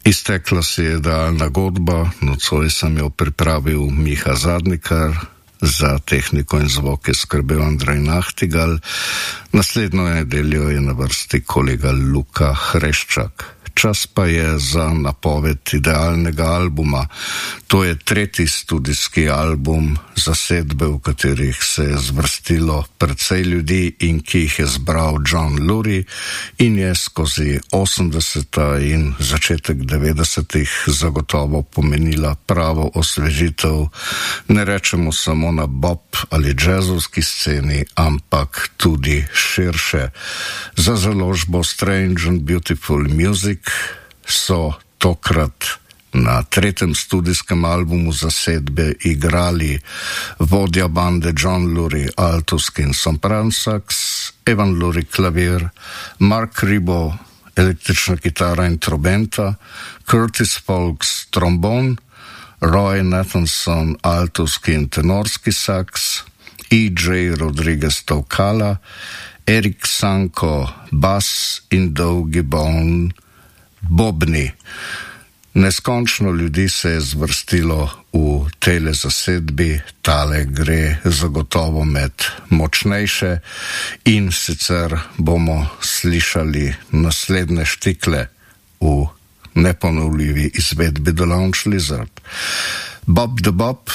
Iztekla se je idealna godba, nocoj sem jo pripravil Miha Zadnikar, za tehniko in zvok je skrbel Andrej Nahtigal, naslednjo nedeljo je na vrsti kolega Luka Hreščak. Čas pa je za napoved idealnega albuma. To je tretji studijski album zasedbe, v katerih se je zvrstilo precej ljudi in ki jih je zbral John Lurie in je skozi 80. in začetek 90. zagotovo pomenila pravo osvežitev, ne rečemo samo na bop ali jazzovski sceni, ampak tudi širše. Za založbo Strange and Beautiful Music so tokrat na tretjem studijskem albumu zasedbe igrali vodja bande John Lurie altovski in sopran saks, Evan Lurie klavir, Mark Ribot električna kitara in trobenta, Curtis Folks trombon, Roy Nathanson altovski in tenorski saks, E.J. Rodriguez tolkala, Erik Sanko bas in Dougie Bone bobni. Neskončno ljudi se je zvrstilo v tele zasedbi, tale gre zagotovo med močnejše in sicer bomo slišali naslednje štikle v neponovljivi izvedbi The Lounge Lizard. Bob the Bop,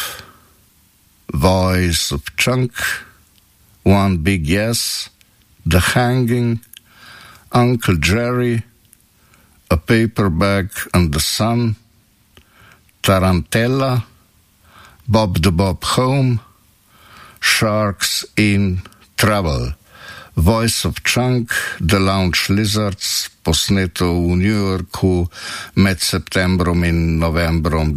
Voice of Chunk, One Big Yes, The Hanging, Uncle Jerry, A Paper Bag and the Sun, Tarantella, Bob the Bob Home, Sharks in Trouble. Voice of Chunk, The Lounge Lizards, posneto v New Yorku med septembrom in novembrom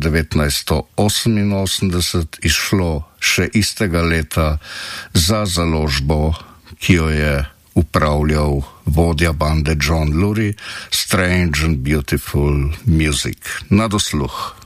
1988, izšlo še istega leta za založbo, ki jo je upravljal vodja bande John Lurie, Strange and Beautiful Music. Na dosluh.